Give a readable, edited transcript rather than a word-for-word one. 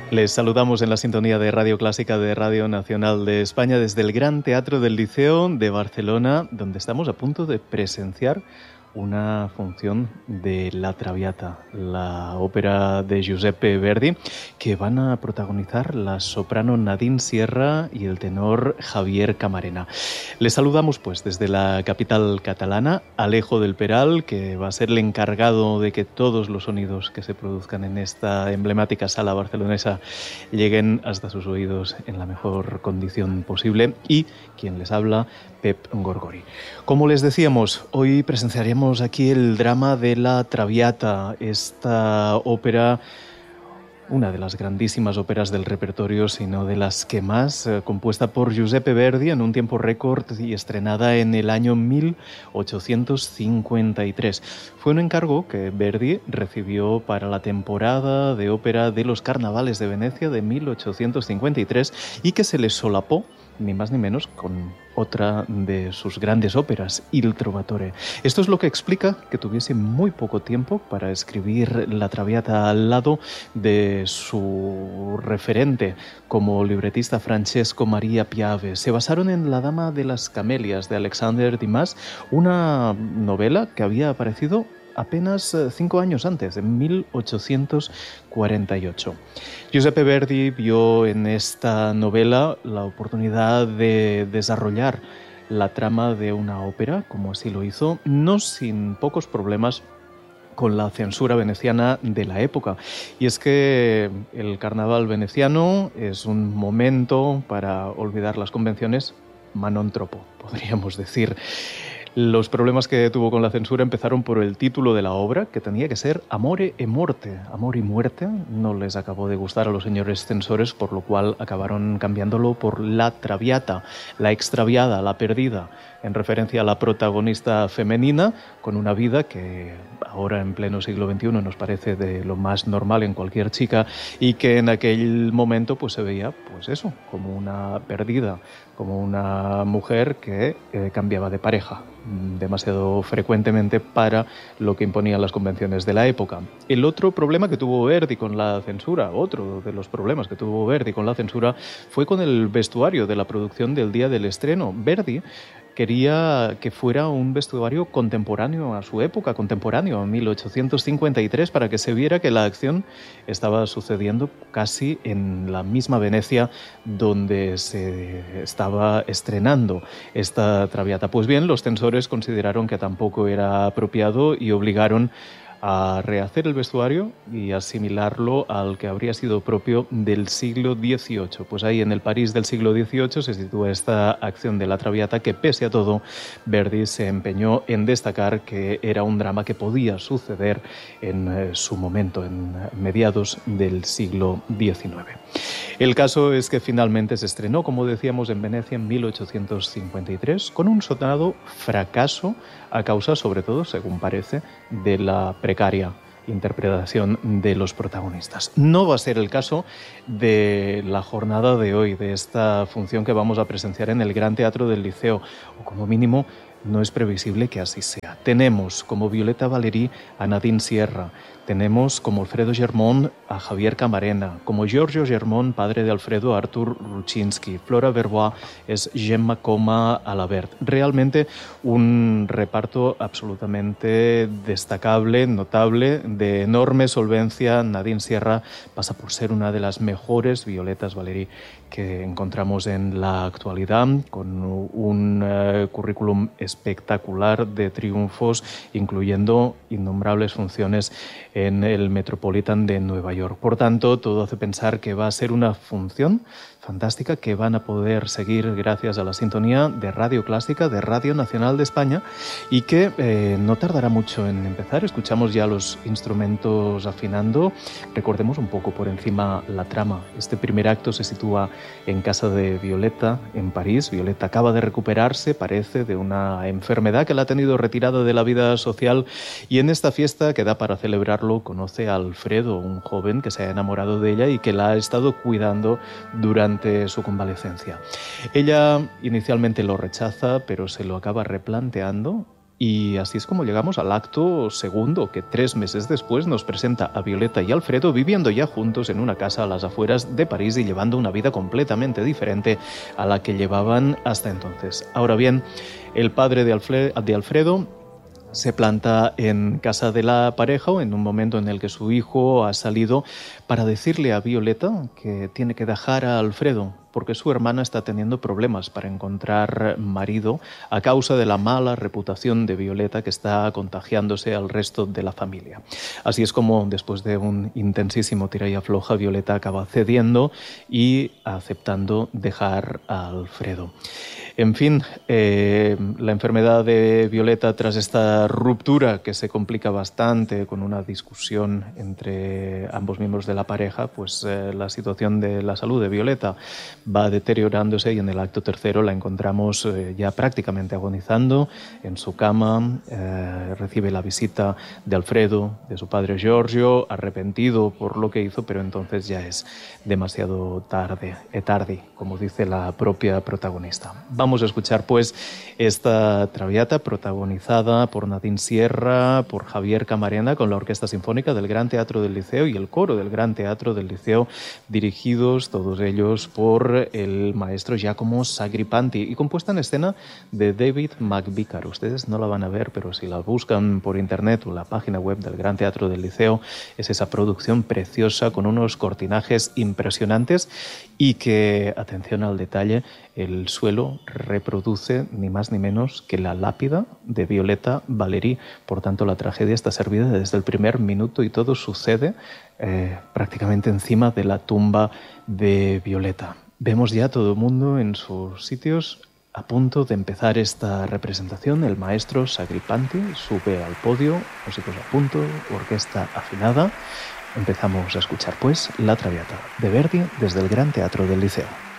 Les saludamos en la sintonía de Radio Clásica de Radio Nacional de España desde el Gran Teatro del Liceo de Barcelona, donde estamos a punto de presenciar una función de La Traviata, la ópera de Giuseppe Verdi, que van a protagonizar la soprano Nadine Sierra y el tenor Javier Camarena. Les saludamos pues desde la capital catalana, Alejo del Peral, que va a ser el encargado de que todos los sonidos que se produzcan en esta emblemática sala barcelonesa lleguen hasta sus oídos en la mejor condición posible, y quien les habla, Pep Gorgori. Como les decíamos, hoy presenciaremos aquí el drama de La Traviata, esta ópera, una de las grandísimas óperas del repertorio, sino de las que más, compuesta por Giuseppe Verdi en un tiempo récord y estrenada en el año 1853. Fue un encargo que Verdi recibió para la temporada de ópera de los Carnavales de Venecia de 1853 y que se le solapó ni más ni menos con otra de sus grandes óperas, Il Trovatore. Esto es lo que explica que tuviese muy poco tiempo para escribir La Traviata al lado de su referente como libretista, Francesco Maria Piave. Se basaron en La Dama de las Camelias de Alexander Dumas, una novela que había aparecido apenas 5 años antes, en 1848. Giuseppe Verdi vio en esta novela la oportunidad de desarrollar la trama de una ópera, como así lo hizo, no sin pocos problemas con la censura veneciana de la época. Y es que el carnaval veneciano es un momento para olvidar las convenciones, ma non troppo, podríamos decir. Los problemas que tuvo con la censura empezaron por el título de la obra, que tenía que ser Amore e Morte. Amor y muerte no les acabó de gustar a los señores censores, por lo cual acabaron cambiándolo por La Traviata, la extraviada, la perdida, en referencia a la protagonista femenina, con una vida que ahora en pleno siglo XXI nos parece de lo más normal en cualquier chica, y que en aquel momento pues se veía pues eso, como una perdida, como una mujer que cambiaba de pareja demasiado frecuentemente para lo que imponían las convenciones de la época. El otro problema que tuvo Verdi con la censura, otro de los problemas que tuvo Verdi con la censura, fue con el vestuario de la producción del día del estreno. Verdi quería que fuera un vestuario contemporáneo a su época, contemporáneo a 1853, para que se viera que la acción estaba sucediendo casi en la misma Venecia donde se estaba estrenando esta Traviata. Pues bien, los censores consideraron que tampoco era apropiado y obligaron a rehacer el vestuario y asimilarlo al que habría sido propio del siglo XVIII. Pues ahí en el París del siglo XVIII se sitúa esta acción de La Traviata, que pese a todo Verdi se empeñó en destacar que era un drama que podía suceder en su momento, en mediados del siglo XIX. El caso es que finalmente se estrenó, como decíamos, en Venecia en 1853, con un sonado fracaso a causa, sobre todo, según parece, de la precaria interpretación de los protagonistas. No va a ser el caso de la jornada de hoy, de esta función que vamos a presenciar en el Gran Teatro del Liceo, o como mínimo no es previsible que así sea. Tenemos como Violeta Valerí a Nadine Sierra, tenemos como Alfredo Germont a Javier Camarena, como Giorgio Germont, padre de Alfredo, Artur Rucinski, Flora Verbois es Gemma Coma Alabert. Realmente un reparto absolutamente destacable, notable, de enorme solvencia. Nadine Sierra pasa por ser una de las mejores Violetas Valerí que encontramos en la actualidad, con un currículum espectacular de triunfos, incluyendo innombrables funciones en el Metropolitan de Nueva York. Por tanto, todo hace pensar que va a ser una función fantástica que van a poder seguir gracias a la sintonía de Radio Clásica, de Radio Nacional de España, y que no tardará mucho en empezar. Escuchamos ya los instrumentos afinando. Recordemos un poco por encima la trama. Este primer acto se sitúa en casa de Violeta, en París. Violeta acaba de recuperarse, parece, de una enfermedad que la ha tenido retirada de la vida social, y en esta fiesta que da para celebrarlo conoce a Alfredo, un joven que se ha enamorado de ella y que la ha estado cuidando durante su convalecencia. Ella inicialmente lo rechaza, pero se lo acaba replanteando Y así es como llegamos al acto segundo, que 3 meses después nos presenta a Violeta y Alfredo viviendo ya juntos en una casa a las afueras de París y llevando una vida completamente diferente a la que llevaban hasta entonces. Ahora bien, el padre de Alfredo se planta en casa de la pareja en un momento en el que su hijo ha salido para decirle a Violeta que tiene que dejar a Alfredo porque su hermana está teniendo problemas para encontrar marido a causa de la mala reputación de Violeta que está contagiándose al resto de la familia. Así es como, después de un intensísimo tira y afloja, Violeta acaba cediendo y aceptando dejar a Alfredo. En fin, la enfermedad de Violeta tras esta ruptura que se complica bastante con una discusión entre ambos miembros de la pareja, pues la situación de la salud de Violeta va deteriorándose y en el acto tercero la encontramos ya prácticamente agonizando en su cama. Recibe la visita de Alfredo, de su padre Giorgio, arrepentido por lo que hizo, pero entonces ya es demasiado tarde, como dice la propia protagonista. Vamos a escuchar pues esta Traviata protagonizada por Nadine Sierra, por Javier Camarena, con la Orquesta Sinfónica del Gran Teatro del Liceo y el coro del Gran Teatro del Liceo, dirigidos todos ellos por el maestro Giacomo Sagripanti y compuesta en escena de David McVicar. Ustedes no la van a ver, pero si la buscan por internet o la página web del Gran Teatro del Liceo, es esa producción preciosa con unos cortinajes impresionantes y que, atención al detalle, el suelo reproduce ni más ni menos que la lápida de Violeta Valéry. Por tanto, la tragedia está servida desde el primer minuto y todo sucede prácticamente encima de la tumba de Violeta. Vemos ya todo el mundo en sus sitios a punto de empezar esta representación. El maestro Sagripanti sube al podio, músicos a punto, orquesta afinada. Empezamos a escuchar pues la Traviata de Verdi desde el Gran Teatro del Liceo.